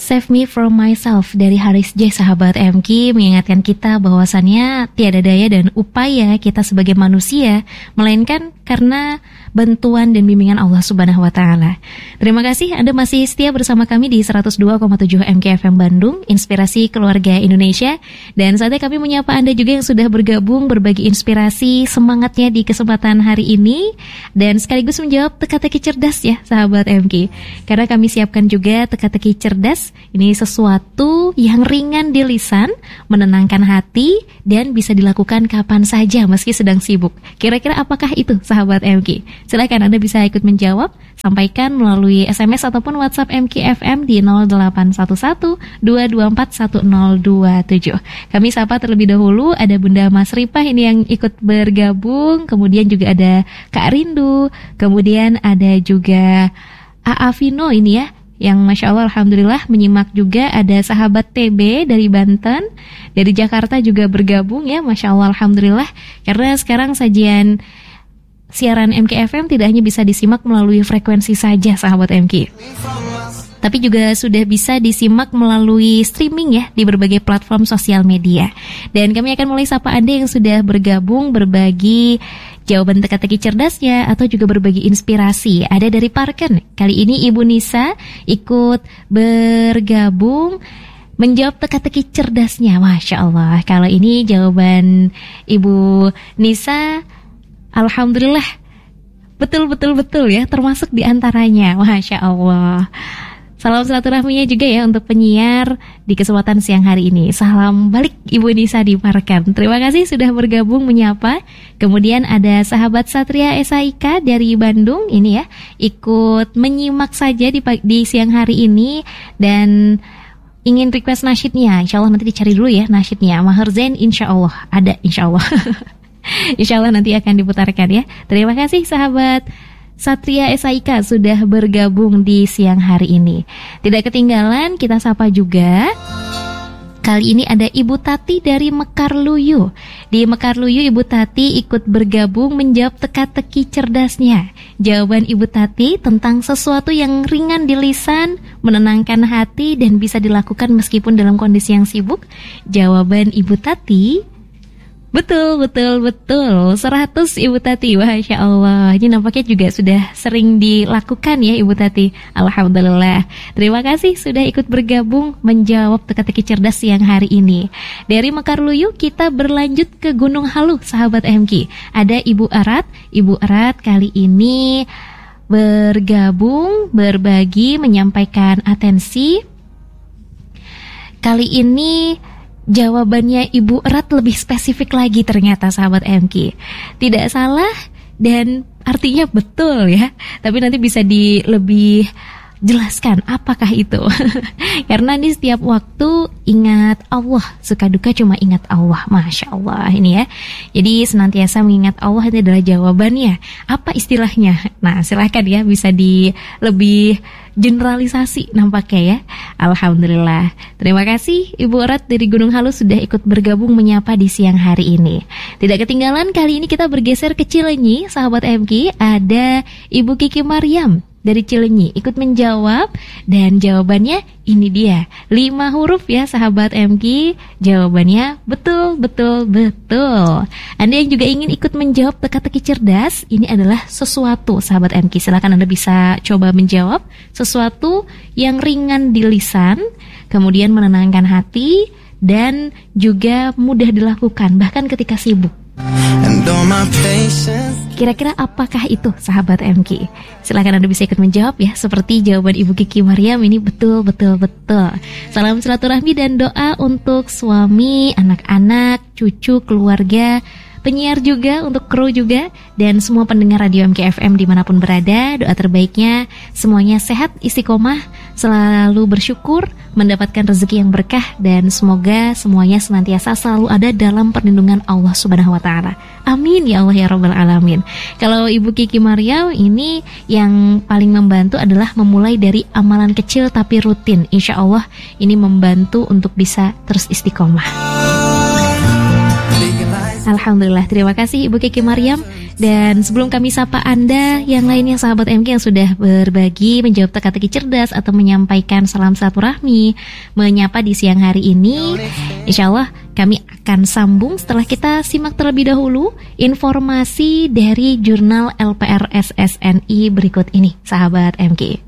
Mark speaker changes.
Speaker 1: Save Me From Myself dari Haris J, sahabat MK, mengingatkan kita bahwasannya tiada daya dan upaya kita sebagai manusia, melainkan karena bantuan dan bimbingan Allah Subhanahu wa Ta'ala. Terima kasih Anda masih setia bersama kami di 102,7 MKFM Bandung, Inspirasi Keluarga Indonesia. Dan saatnya kami menyapa Anda juga yang sudah bergabung berbagi inspirasi semangatnya di kesempatan hari ini, dan sekaligus menjawab teka-teki cerdas ya sahabat MK. Karena kami siapkan juga teka-teki cerdas. Ini sesuatu yang ringan di lisan, menenangkan hati, dan bisa dilakukan kapan saja meski sedang sibuk. Kira-kira apakah itu sahabat MK? Silakan Anda bisa ikut menjawab, sampaikan melalui SMS ataupun WhatsApp MKFM di 0811-224-1027. Kami sapa terlebih dahulu, ada Bunda Mas Ripah ini yang ikut bergabung, kemudian juga ada Kak Rindu, kemudian ada juga AA Vino ini ya, yang Masya Allah Alhamdulillah menyimak juga. Ada sahabat TB dari Banten, dari Jakarta juga bergabung ya, Masya Allah Alhamdulillah. Karena sekarang sajian siaran MKFM tidak hanya bisa disimak melalui frekuensi saja sahabat MK, tapi juga sudah bisa disimak melalui streaming ya di berbagai platform sosial media. Dan kami akan mulai sapa Anda yang sudah bergabung berbagi jawaban teka-teki cerdasnya atau juga berbagi inspirasi. Ada dari Parken, kali ini Ibu Nisa ikut bergabung menjawab teka-teki cerdasnya. Masya Allah, kalau ini jawaban Ibu Nisa alhamdulillah betul ya, termasuk di antaranya. Masya Allah. Salam silaturahminya juga ya untuk penyiar di kesempatan siang hari ini. Salam balik Ibu Nisa di Parkan. Terima kasih sudah bergabung menyapa. Kemudian ada sahabat Satria SAIK dari Bandung ini ya, ikut menyimak saja di siang hari ini dan ingin request nasyidnya. Insya Allah nanti dicari dulu ya nasyidnya. Maher Zain insya Allah ada, insya Allah. Insya Allah nanti akan diputarkan ya. Terima kasih sahabat Satria SAIK sudah bergabung di siang hari ini. Tidak ketinggalan kita sapa juga. Kali ini ada Ibu Tati dari Mekarluyu. Di Mekarluyu Ibu Tati ikut bergabung menjawab teka-teki cerdasnya. Jawaban Ibu Tati tentang sesuatu yang ringan di lisan, menenangkan hati, dan bisa dilakukan meskipun dalam kondisi yang sibuk. Jawaban Ibu Tati betul 100 Ibu Tati. Masya Allah, ini nampaknya juga sudah sering dilakukan ya Ibu Tati. Alhamdulillah. Terima kasih sudah ikut bergabung menjawab teka-teki cerdas siang hari ini. Dari Mekarluyu kita berlanjut ke Gunung Halu sahabat MK. Ada Ibu Arat. Ibu Arat kali ini bergabung, berbagi, menyampaikan atensi. Kali ini jawabannya Ibu Erat lebih spesifik lagi ternyata sahabat MK. Tidak salah dan artinya betul ya. Tapi nanti bisa lebih jelaskan apakah itu. Karena di setiap waktu ingat Allah, suka duka cuma ingat Allah. Masya Allah ini ya. Jadi senantiasa mengingat Allah itu adalah jawabannya. Apa istilahnya? Nah silahkan ya, bisa lebih generalisasi nampaknya ya. Alhamdulillah. Terima kasih Ibu Erat dari Gunung Halu sudah ikut bergabung menyapa di siang hari ini. Tidak ketinggalan kali ini kita bergeser ke Cilenyi sahabat MK. Ada Ibu Kiki Mariam dari Cilenyi ikut menjawab, dan jawabannya ini dia 5 huruf ya sahabat MK. Jawabannya betul. Anda yang juga ingin ikut menjawab teka-teki cerdas, ini adalah sesuatu sahabat MK. Silakan Anda bisa coba menjawab sesuatu yang ringan di lisan, kemudian menenangkan hati, dan juga mudah dilakukan bahkan ketika sibuk. Kira-kira apakah itu sahabat MK? Silakan Anda bisa ikut menjawab ya, seperti jawaban Ibu Kiki Mariam ini betul. Salam silaturahmi dan doa untuk suami, anak-anak, cucu, keluarga, penyiar juga, untuk kru juga, dan semua pendengar radio MKFM dimanapun berada. Doa terbaiknya semuanya sehat, istiqomah, selalu bersyukur, mendapatkan rezeki yang berkah, dan semoga semuanya senantiasa selalu ada dalam perlindungan Allah Subhanahu wa Ta'ala. Amin ya Allah ya Rabbal Alamin. Kalau Ibu Kiki Mariam ini yang paling membantu adalah memulai dari amalan kecil tapi rutin. Insya Allah ini membantu untuk bisa terus istiqomah. Alhamdulillah, terima kasih Ibu Kiki Maryam. Dan sebelum kami sapa Anda yang lainnya sahabat MK yang sudah berbagi, menjawab teka-teki cerdas atau menyampaikan salam silaturahmi, menyapa di siang hari ini, insya Allah kami akan sambung setelah kita simak terlebih dahulu informasi dari Jurnal LPR SSNI berikut ini, sahabat MK.